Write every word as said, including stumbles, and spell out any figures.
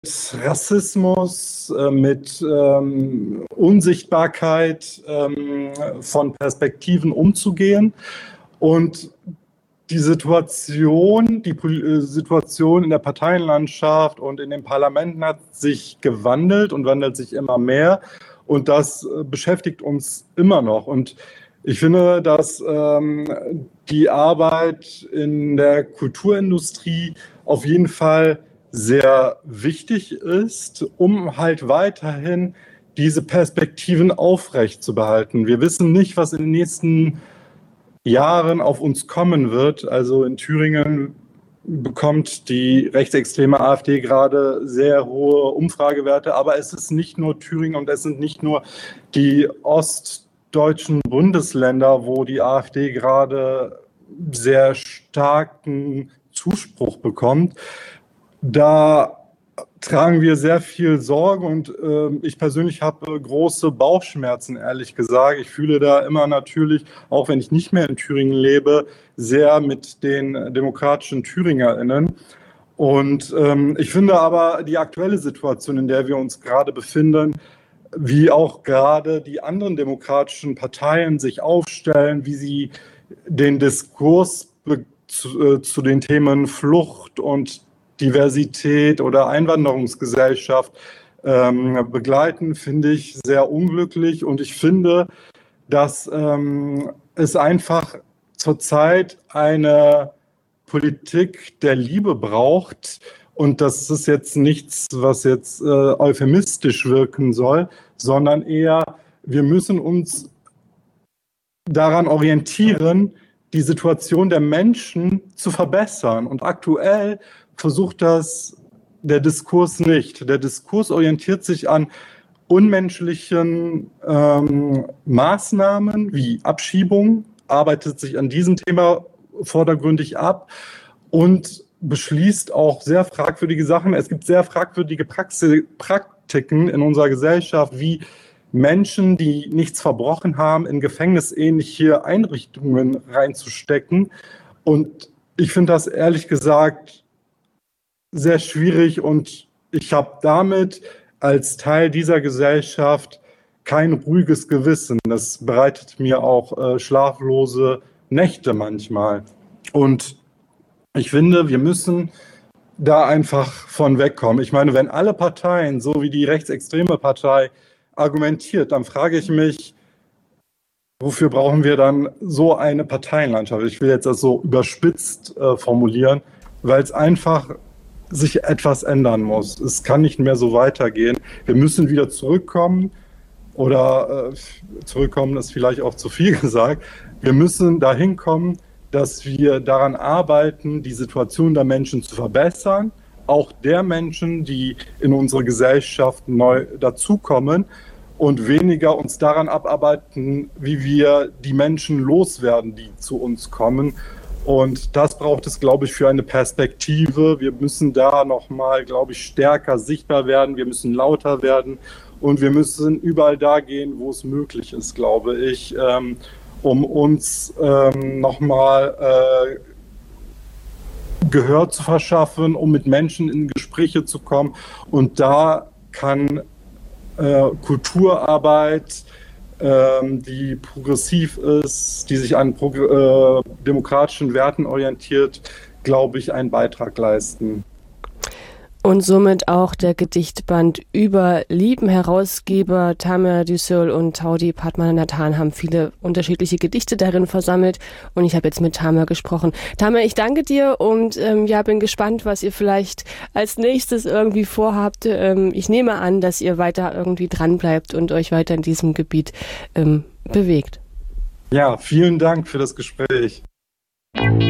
Rassismus, äh, mit ähm, Unsichtbarkeit ähm, von Perspektiven umzugehen. Und die Situation, die Pol- Situation in der Parteienlandschaft und in den Parlamenten hat sich gewandelt und wandelt sich immer mehr. Und das äh, beschäftigt uns immer noch. Und ich finde, dass ähm, die Arbeit in der Kulturindustrie auf jeden Fall sehr wichtig ist, um halt weiterhin diese Perspektiven aufrechtzubehalten. Wir wissen nicht, was in den nächsten Jahren auf uns kommen wird. Also in Thüringen bekommt die rechtsextreme AfD gerade sehr hohe Umfragewerte, aber es ist nicht nur Thüringen und es sind nicht nur die ostdeutschen Bundesländer, wo die AfD gerade sehr starken Zuspruch bekommt. Da tragen wir sehr viel Sorge und äh, ich persönlich habe große Bauchschmerzen, ehrlich gesagt. Ich fühle da immer natürlich, auch wenn ich nicht mehr in Thüringen lebe, sehr mit den demokratischen ThüringerInnen. Und ähm, ich finde aber die aktuelle Situation, in der wir uns gerade befinden, wie auch gerade die anderen demokratischen Parteien sich aufstellen, wie sie den Diskurs zu, äh, zu den Themen Flucht und Diversität oder Einwanderungsgesellschaft ähm, begleiten, finde ich sehr unglücklich. Und ich finde, dass ähm, es einfach zurzeit eine Politik der Liebe braucht. Und das ist jetzt nichts, was jetzt äh, euphemistisch wirken soll, sondern eher, wir müssen uns daran orientieren, die Situation der Menschen zu verbessern. Und aktuell versucht das der Diskurs nicht. Der Diskurs orientiert sich an unmenschlichen ähm, Maßnahmen wie Abschiebung, arbeitet sich an diesem Thema vordergründig ab und beschließt auch sehr fragwürdige Sachen. Es gibt sehr fragwürdige Praxi- Praktiken in unserer Gesellschaft, wie Menschen, die nichts verbrochen haben, in gefängnisähnliche Einrichtungen reinzustecken. Und ich finde das ehrlich gesagt sehr schwierig und ich habe damit als Teil dieser Gesellschaft kein ruhiges Gewissen. Das bereitet mir auch äh, schlaflose Nächte manchmal. Und ich finde, wir müssen da einfach von wegkommen. Ich meine, wenn alle Parteien, so wie die rechtsextreme Partei, argumentiert, dann frage ich mich, wofür brauchen wir dann so eine Parteienlandschaft? Ich will jetzt das so überspitzt äh, formulieren, weil es einfach sich etwas ändern muss. Es kann nicht mehr so weitergehen. Wir müssen wieder zurückkommen oder äh, zurückkommen ist vielleicht auch zu viel gesagt. Wir müssen dahin kommen, dass wir daran arbeiten, die Situation der Menschen zu verbessern, auch der Menschen, die in unsere Gesellschaft neu dazukommen und weniger uns daran abarbeiten, wie wir die Menschen loswerden, die zu uns kommen. Und das braucht es, glaube ich, für eine Perspektive. Wir müssen da nochmal, glaube ich, stärker sichtbar werden. Wir müssen lauter werden und wir müssen überall da gehen, wo es möglich ist, glaube ich, ähm, um uns ähm, nochmal äh, Gehör zu verschaffen, um mit Menschen in Gespräche zu kommen. Und da kann äh, Kulturarbeit, die progressiv ist, die sich an äh, demokratischen Werten orientiert, glaube ich, einen Beitrag leisten. Und somit auch der Gedichtband über Lieben. Herausgeber Tamer Düssel und Taudi Padmanabhan haben viele unterschiedliche Gedichte darin versammelt. Und ich habe jetzt mit Tamer gesprochen. Tamer, ich danke dir und ähm, ja, bin gespannt, was ihr vielleicht als nächstes irgendwie vorhabt. Ähm, ich nehme an, dass ihr weiter irgendwie dranbleibt und euch weiter in diesem Gebiet ähm, bewegt. Ja, vielen Dank für das Gespräch.